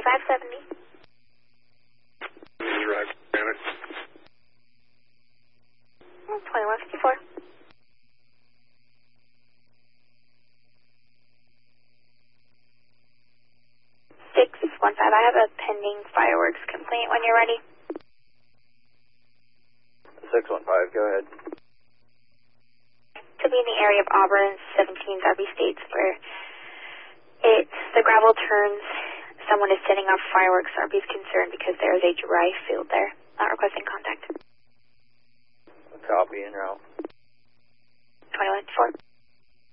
570. Drive, Janet. 2154. 615. I have a pending fireworks complaint when you're ready. 615, go ahead. To be in the area of Auburn, 17 Darby States, where the gravel turns. Someone is setting off fireworks. RB is concerned because there is a dry field there. Not requesting contact. Copy, en route. 21-4.